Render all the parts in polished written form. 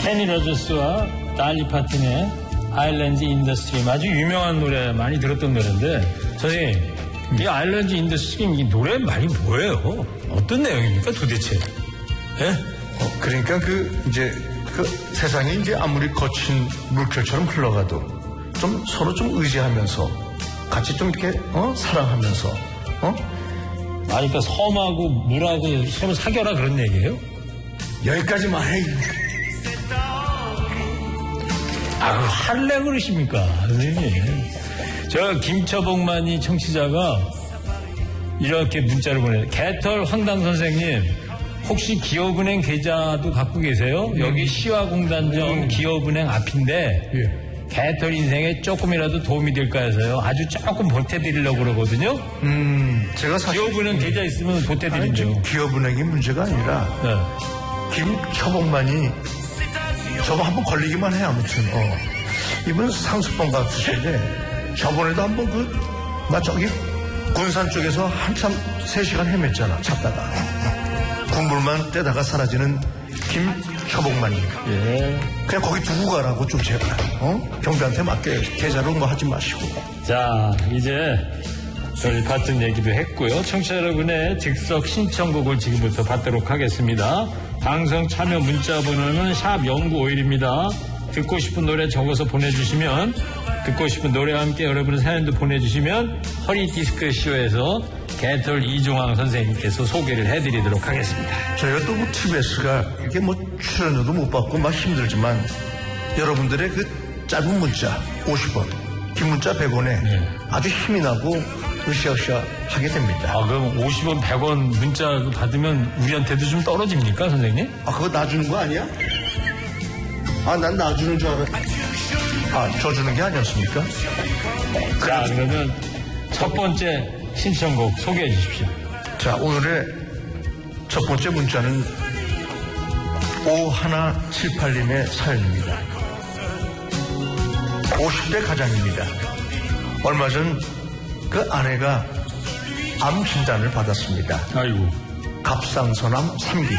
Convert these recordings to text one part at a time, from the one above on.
케니 로저스와 달리 파튼의 아일랜드 인더스트림 아주 유명한 노래 많이 들었던 노래인데 선생님 이 아일랜드 인더스트림 이 노래 말이 뭐예요? 어떤 내용입니까 도대체? 예? 그러니까 세상이 이제 아무리 거친 물결처럼 흘러가도 좀 서로 좀 의지하면서 같이 좀 이렇게 사랑하면서 그러니까 섬하고 물하고 서로 사겨라 그런 얘기예요? 여기까지만 해. 할래 그러십니까 선생님? 저 김처복만이 청취자가 이렇게 문자를 보내요. 개털 황당 선생님 혹시 기업은행 계좌도 갖고 계세요? 여기 시화공단점 기업은행 앞인데 개털 인생에 조금이라도 도움이 될까 해서요. 아주 조금 보태드리려고 그러거든요. 제가 사실 기업은행 계좌 있으면 보태드리죠. 기업은행이 문제가 아니라 김처복만이 저거 한번 걸리기만 해 아무튼. 이분 상습범 같으신데 저번에도 한번 나 저기 군산 쪽에서 한참 3시간 헤맸잖아 찾다가. 군불만 떼다가 사라지는 김처복만님. 그냥 거기 두고 가라고 좀 제발. 경비한테 맡겨. 계좌로 뭐 하지 마시고. 자 이제 저희 같은 얘기도 했고요. 청취자 여러분의 즉석 신청곡을 지금부터 받도록 하겠습니다. 방송 참여 문자 번호는 샵 0951입니다. 듣고 싶은 노래 적어서 보내주시면 듣고 싶은 노래와 함께 여러분의 사연도 보내주시면 허리디스크 쇼에서 개털 이종황 선생님께서 소개를 해드리도록 하겠습니다. 저희가 또 TBS가 이게 출연료도 못 받고 막 힘들지만 여러분들의 짧은 문자 50원, 긴 문자 100원에 아주 힘이 나고 으쌰으쌰 하게 됩니다. 그럼 50원, 100원 문자 받으면 우리한테도 좀 떨어집니까, 선생님? 그거 놔주는 거 아니야? 난 놔주는 줄 알았. 저 주는 게 아니었습니까? 자, 그러면 첫 번째 신청곡 소개해 주십시오. 자, 오늘의 첫 번째 문자는 5178님의 사연입니다. 50대 가장입니다. 얼마 전 아내가 암 진단을 받았습니다. 아이고. 갑상선암 3기.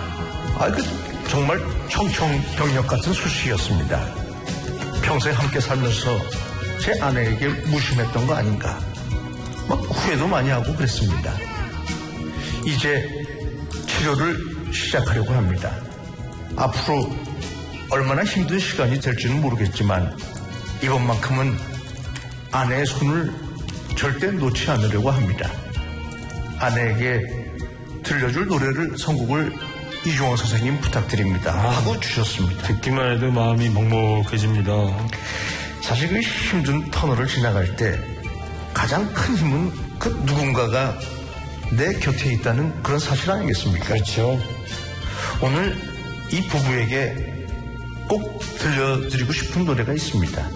정말 청청병력 같은 소식이었습니다. 평생 함께 살면서 제 아내에게 무심했던 거 아닌가. 후회도 많이 하고 그랬습니다. 이제 치료를 시작하려고 합니다. 앞으로 얼마나 힘든 시간이 될지는 모르겠지만 이번만큼은 아내의 손을 절대 놓지 않으려고 합니다. 아내에게 들려줄 노래를 선곡을 이종황 선생님 부탁드립니다 하고 주셨습니다. 듣기만 해도 마음이 먹먹해집니다. 사실 힘든 터널을 지나갈 때 가장 큰 힘은 누군가가 내 곁에 있다는 그런 사실 아니겠습니까? 그렇죠. 오늘 이 부부에게 꼭 들려드리고 싶은 노래가 있습니다.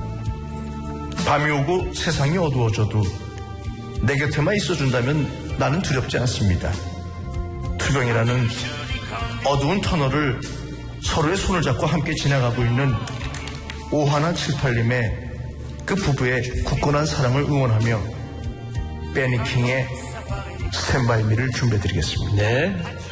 밤이 오고 세상이 어두워져도 내 곁에만 있어준다면 나는 두렵지 않습니다. 투병이라는 어두운 터널을 서로의 손을 잡고 함께 지나가고 있는 5178님의 부부의 굳건한 사랑을 응원하며 베니킹의 스탠바이 미를 준비해드리겠습니다. 네.